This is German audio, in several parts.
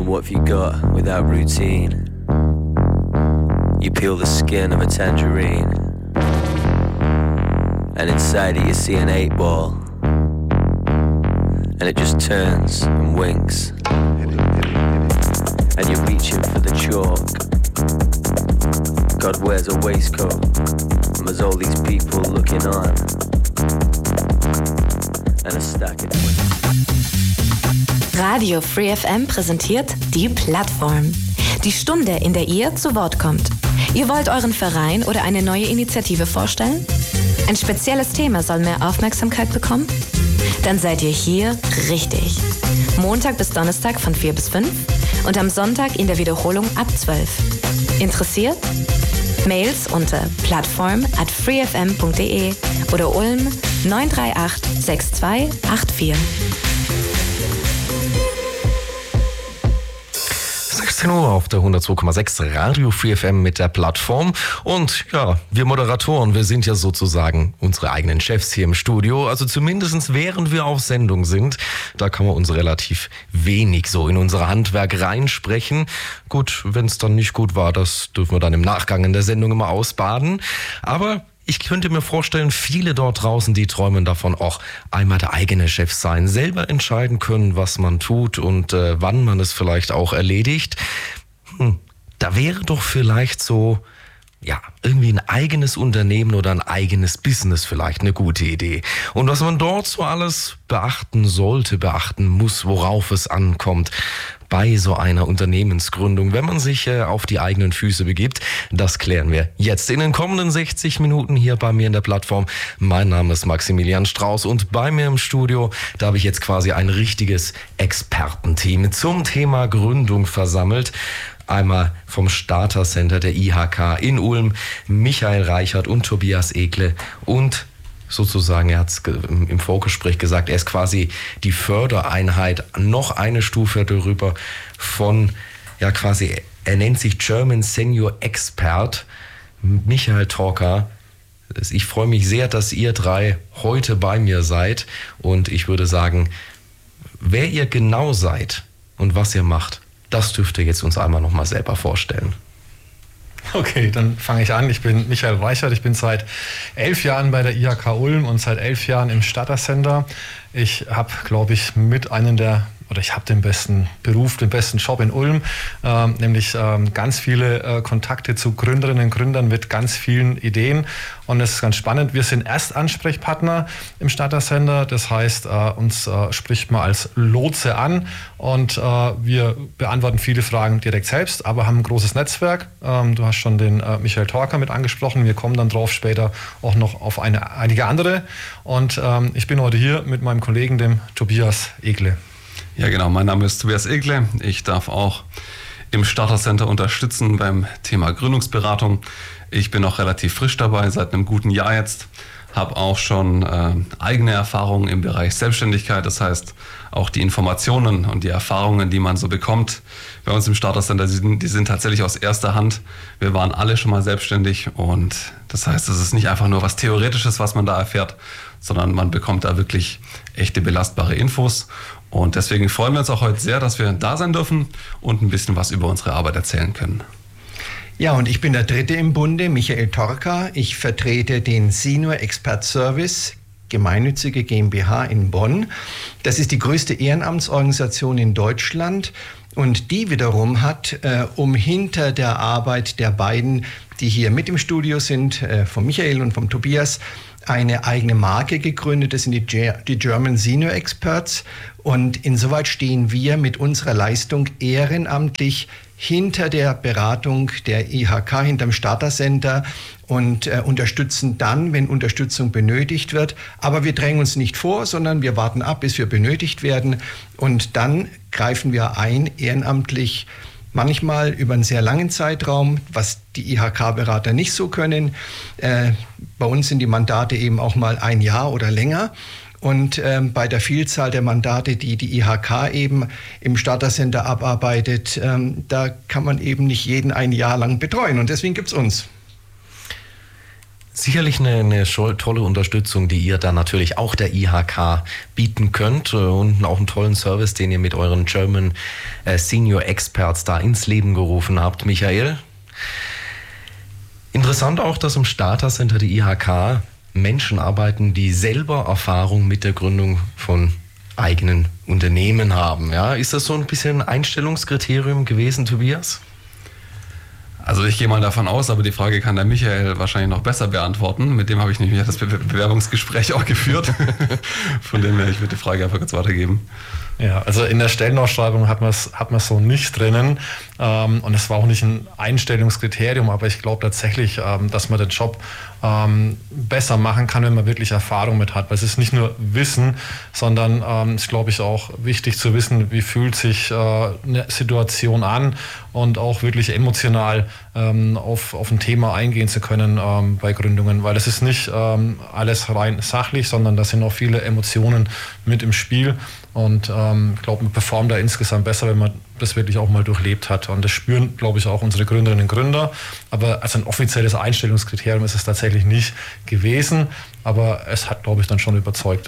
And what have you got without routine? You peel the skin of a tangerine, and inside it you see an 8-ball, and it just turns and winks, and you're reaching for the chalk. God wears a waistcoat, and there's all these people looking on, and a stack of Radio Free FM präsentiert die Plattform. Die Stunde, in der ihr zu Wort kommt. Ihr wollt euren Verein oder eine neue Initiative vorstellen? Ein spezielles Thema soll mehr Aufmerksamkeit bekommen? Dann seid ihr hier richtig. Montag bis Donnerstag von 4 bis 5 und am Sonntag in der Wiederholung ab 12. Interessiert? Mails unter plattform@freefm.de oder Ulm 938 6284. 16 Uhr auf der 102,6 Radio Free FM mit der Plattform. Und ja, wir Moderatoren, wir sind ja sozusagen unsere eigenen Chefs hier im Studio. Also zumindest während wir auf Sendung sind, da kann man uns relativ wenig so in unser Handwerk reinsprechen. Gut, wenn es dann nicht gut war, das dürfen wir dann im Nachgang in der Sendung immer ausbaden. Aber ich könnte mir vorstellen, viele dort draußen, die träumen davon, auch einmal der eigene Chef sein, selber entscheiden können, was man tut und wann man es vielleicht auch erledigt. Da wäre doch vielleicht so, ja, irgendwie ein eigenes Unternehmen oder ein eigenes Business vielleicht eine gute Idee. Und was man dort so alles beachten sollte, beachten muss, worauf es ankommt bei so einer Unternehmensgründung, wenn man sich auf die eigenen Füße begibt, das klären wir jetzt in den kommenden 60 Minuten hier bei mir in der Plattform. Mein Name ist Maximilian Strauß und bei mir im Studio, da habe ich jetzt quasi ein richtiges Expertenteam zum Thema Gründung versammelt. Einmal vom Starter Center der IHK in Ulm, Michael Reichert und Tobias Ekle und sozusagen, er hat es im Vorgespräch gesagt, er ist quasi die Fördereinheit noch eine Stufe darüber von, ja quasi, er nennt sich German Senior Expert, Michael Torka. Ich freue mich sehr, dass ihr drei heute bei mir seid und ich würde sagen, wer ihr genau seid und was ihr macht, das dürft ihr jetzt uns einmal nochmal selber vorstellen. Okay, dann fange ich an. Ich bin Michael Reichert. Ich bin seit 11 Jahren bei der IHK Ulm und seit 11 Jahren im Starter Center. Ich habe, glaube ich, ich habe den besten Beruf, den besten Job in Ulm, nämlich ganz viele Kontakte zu Gründerinnen und Gründern mit ganz vielen Ideen. Und es ist ganz spannend, wir sind Erstansprechpartner im Starter Center. Das heißt, uns spricht man als Lotse an und wir beantworten viele Fragen direkt selbst, aber haben ein großes Netzwerk. Du hast schon den Michael Torka mit angesprochen. Wir kommen dann drauf später auch noch auf einige andere. Und ich bin heute hier mit meinem Kollegen, dem Tobias Ekle. Ja, genau. Mein Name ist Tobias Ekle. Ich darf auch im Starter Center unterstützen beim Thema Gründungsberatung. Ich bin noch relativ frisch dabei, seit einem guten Jahr jetzt. Habe auch schon eigene Erfahrungen im Bereich Selbstständigkeit. Das heißt, auch die Informationen und die Erfahrungen, die man so bekommt bei uns im Starter Center, die sind tatsächlich aus erster Hand. Wir waren alle schon mal selbstständig und das heißt, es ist nicht einfach nur was Theoretisches, was man da erfährt, sondern man bekommt da wirklich echte belastbare Infos. Und deswegen freuen wir uns auch heute sehr, dass wir da sein dürfen und ein bisschen was über unsere Arbeit erzählen können. Ja, und ich bin der Dritte im Bunde, Michael Torka. Ich vertrete den Senior Expert Service, gemeinnützige GmbH in Bonn. Das ist die größte Ehrenamtsorganisation in Deutschland. Und die wiederum hat, um hinter der Arbeit der beiden, die hier mit im Studio sind, von Michael und vom Tobias, eine eigene Marke gegründet. Das sind die German Senior Experts. Und insoweit stehen wir mit unserer Leistung ehrenamtlich hinter der Beratung der IHK, hinterm Starter Center und unterstützen dann, wenn Unterstützung benötigt wird. Aber wir drängen uns nicht vor, sondern wir warten ab, bis wir benötigt werden. Und dann greifen wir ein, ehrenamtlich, manchmal über einen sehr langen Zeitraum, was die IHK-Berater nicht so können. Bei uns sind die Mandate eben auch mal ein Jahr oder länger. Und bei der Vielzahl der Mandate, die die IHK eben im Starter Center abarbeitet, da kann man eben nicht jeden ein Jahr lang betreuen. Und deswegen gibt es uns. Sicherlich eine tolle Unterstützung, die ihr dann natürlich auch der IHK bieten könnt und auch einen tollen Service, den ihr mit euren German Senior Experts da ins Leben gerufen habt. Michael, interessant auch, dass im Starter Center der IHK Menschen arbeiten, die selber Erfahrung mit der Gründung von eigenen Unternehmen haben. Ja, ist das so ein bisschen ein Einstellungskriterium gewesen, Tobias? Also ich gehe mal davon aus, aber die Frage kann der Michael wahrscheinlich noch besser beantworten. Mit dem habe ich nämlich das Bewerbungsgespräch auch geführt. Von dem her, ich würde die Frage einfach kurz weitergeben. Ja, also in der Stellenausschreibung hat man es so nicht drinnen und es war auch nicht ein Einstellungskriterium, aber ich glaube tatsächlich, dass man den Job besser machen kann, wenn man wirklich Erfahrung mit hat. Weil es ist nicht nur Wissen, sondern es ist, glaube ich, auch wichtig zu wissen, wie fühlt sich eine Situation an und auch wirklich emotional auf ein Thema eingehen zu können bei Gründungen. Weil es ist nicht alles rein sachlich, sondern da sind auch viele Emotionen mit im Spiel. Und ich glaube, man performt da insgesamt besser, wenn man das wirklich auch mal durchlebt hat. Und das spüren, glaube ich, auch unsere Gründerinnen und Gründer. Aber als ein offizielles Einstellungskriterium ist es tatsächlich nicht gewesen. Aber es hat, glaube ich, dann schon überzeugt.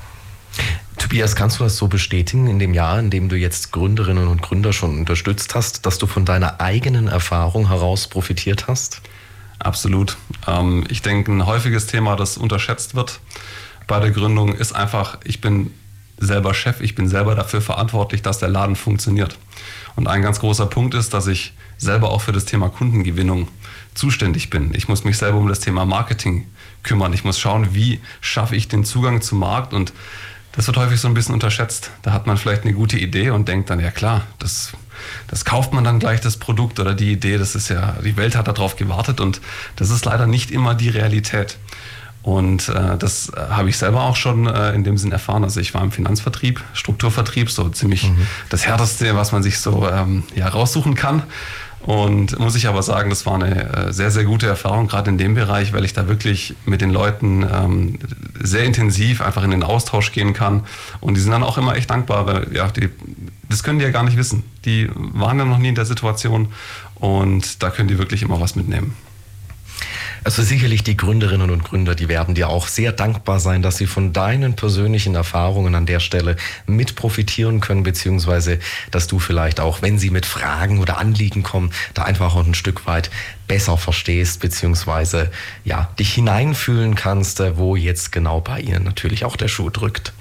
Tobias, kannst du das so bestätigen in dem Jahr, in dem du jetzt Gründerinnen und Gründer schon unterstützt hast, dass du von deiner eigenen Erfahrung heraus profitiert hast? Absolut. Ich denke, ein häufiges Thema, das unterschätzt wird bei der Gründung, ist einfach, ich bin selber Chef, ich bin selber dafür verantwortlich, dass der Laden funktioniert. Und ein ganz großer Punkt ist, dass ich selber auch für das Thema Kundengewinnung zuständig bin. Ich muss mich selber um das Thema Marketing kümmern. Ich muss schauen, wie schaffe ich den Zugang zum Markt, und das wird häufig so ein bisschen unterschätzt. Da hat man vielleicht eine gute Idee und denkt dann, ja klar, das kauft man dann gleich, das Produkt oder die Idee, das ist ja, die Welt hat darauf gewartet, und das ist leider nicht immer die Realität. Und das habe ich selber auch schon in dem Sinn erfahren. Also ich war im Finanzvertrieb, Strukturvertrieb, so ziemlich das Härteste, was man sich so raussuchen kann. Und muss ich aber sagen, das war eine sehr, sehr gute Erfahrung, gerade in dem Bereich, weil ich da wirklich mit den Leuten sehr intensiv einfach in den Austausch gehen kann. Und die sind dann auch immer echt dankbar, weil das können die ja gar nicht wissen. Die waren ja noch nie in der Situation, und da können die wirklich immer was mitnehmen. Also sicherlich die Gründerinnen und Gründer, die werden dir auch sehr dankbar sein, dass sie von deinen persönlichen Erfahrungen an der Stelle mit profitieren können, beziehungsweise dass du vielleicht auch, wenn sie mit Fragen oder Anliegen kommen, da einfach auch ein Stück weit besser verstehst, beziehungsweise dich hineinfühlen kannst, wo jetzt genau bei ihnen natürlich auch der Schuh drückt.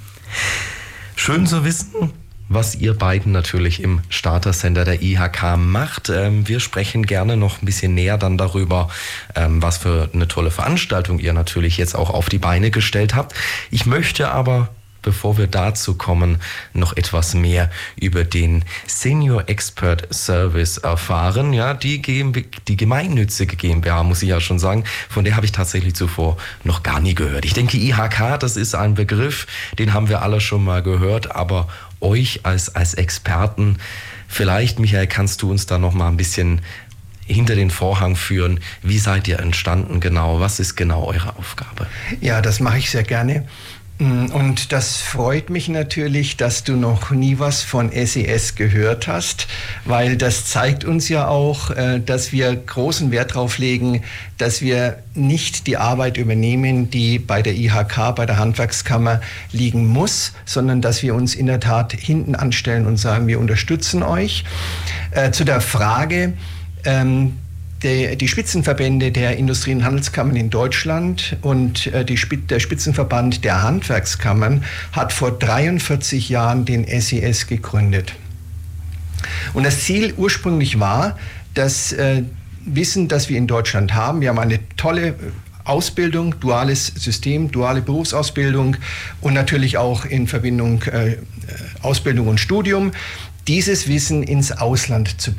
Schön zu wissen, was ihr beiden natürlich im Starter Center der IHK macht. Wir sprechen gerne noch ein bisschen näher dann darüber, was für eine tolle Veranstaltung ihr natürlich jetzt auch auf die Beine gestellt habt. Ich möchte aber, bevor wir dazu kommen, noch etwas mehr über den Senior Expert Service erfahren. Ja, die gemeinnützige GmbH, muss ich ja schon sagen, von der habe ich tatsächlich zuvor noch gar nie gehört. Ich denke, IHK, das ist ein Begriff, den haben wir alle schon mal gehört, aber euch als Experten, vielleicht, Michael, kannst du uns da noch mal ein bisschen hinter den Vorhang führen. Wie seid ihr entstanden genau? Was ist genau eure Aufgabe? Ja, das mache ich sehr gerne. Und das freut mich natürlich, dass du noch nie was von SES gehört hast, weil das zeigt uns ja auch, dass wir großen Wert darauf legen, dass wir nicht die Arbeit übernehmen, die bei der IHK, bei der Handwerkskammer liegen muss, sondern dass wir uns in der Tat hinten anstellen und sagen, wir unterstützen euch. Zu der Frage, die Spitzenverbände der Industrie- und Handelskammern in Deutschland und der Spitzenverband der Handwerkskammern hat vor 43 Jahren den SES gegründet. Und das Ziel ursprünglich war, das Wissen, das wir in Deutschland haben, wir haben eine tolle Ausbildung, duales System, duale Berufsausbildung und natürlich auch in Verbindung Ausbildung und Studium, dieses Wissen ins Ausland zu bringen.